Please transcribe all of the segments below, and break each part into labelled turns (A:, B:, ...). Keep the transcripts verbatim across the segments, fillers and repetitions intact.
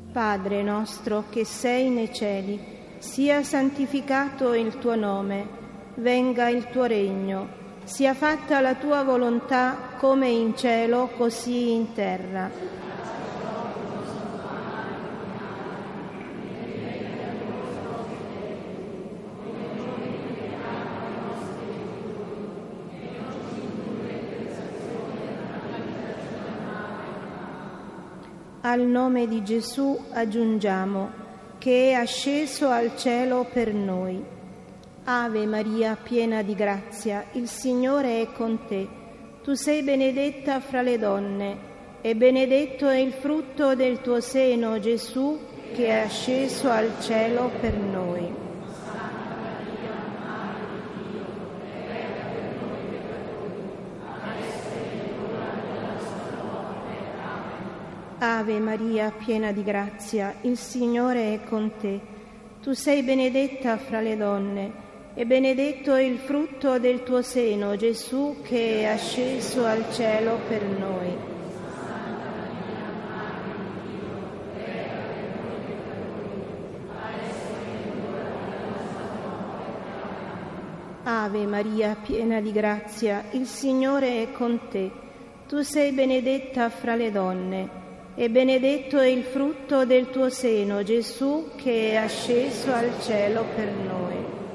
A: Padre nostro che sei nei cieli, sia santificato il tuo nome, venga il tuo regno, sia fatta la tua volontà come in cielo così in terra. Al nome di Gesù aggiungiamo che è asceso al cielo per noi. Ave Maria, piena di grazia, il Signore è con te. Tu sei benedetta fra le donne e benedetto è il frutto del tuo seno, Gesù, che è asceso al cielo per noi. Ave Maria, piena di grazia, il Signore è con te. Tu sei benedetta fra le donne e benedetto è il frutto del tuo seno, Gesù, che è asceso al cielo per noi. Ave Maria, piena di grazia, il Signore è con te. Tu sei benedetta fra le donne e benedetto è il frutto del tuo seno, Gesù, che è asceso al cielo per noi.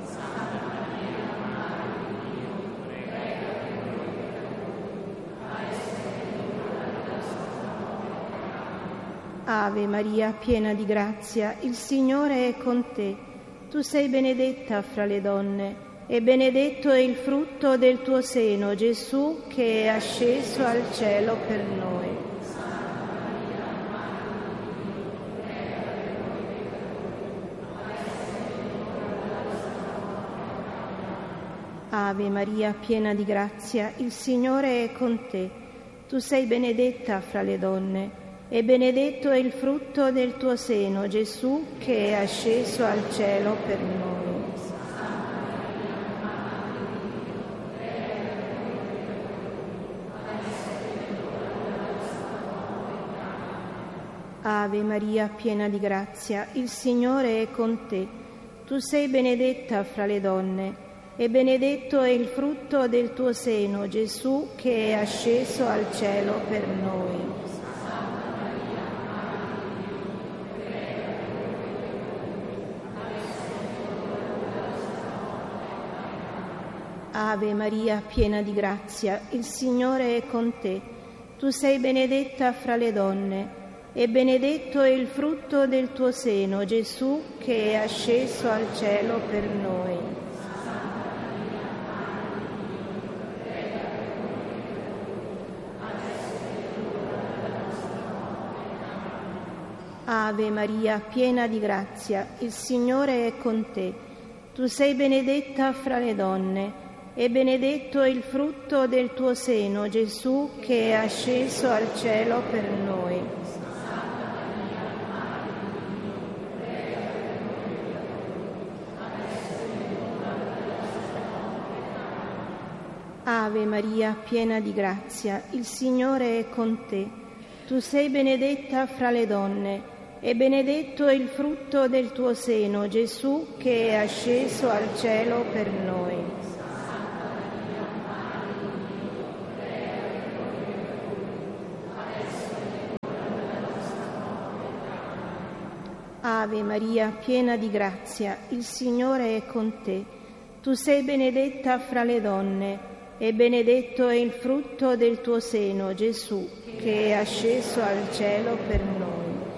A: Ave Maria, piena di grazia, il Signore è con te. Tu sei benedetta fra le donne e benedetto è il frutto del tuo seno, Gesù, che è asceso al cielo per noi. Ave Maria, piena di grazia, il Signore è con te. Tu sei benedetta fra le donne e benedetto è il frutto del tuo seno, Gesù, che è asceso al cielo per noi. Ave Maria, piena di grazia, il Signore è con te. Tu sei benedetta fra le donne e benedetto è il frutto del tuo seno, Gesù, che è asceso al cielo per noi. Ave Maria, piena di grazia, il Signore è con te. Tu sei benedetta fra le donne e benedetto è il frutto del tuo seno, Gesù, che è asceso al cielo per noi. Ave Maria, piena di grazia, il Signore è con te. Tu sei benedetta fra le donne e benedetto è il frutto del tuo seno, Gesù, che è asceso al cielo per noi. Ave Maria, piena di grazia, il Signore è con te. Tu sei benedetta fra le donne e benedetto è il frutto del tuo seno, Gesù, che è asceso al cielo per noi. Ave Maria, piena di grazia, il Signore è con te. Tu sei benedetta fra le donne e benedetto è il frutto del tuo seno, Gesù, che è asceso al cielo per noi.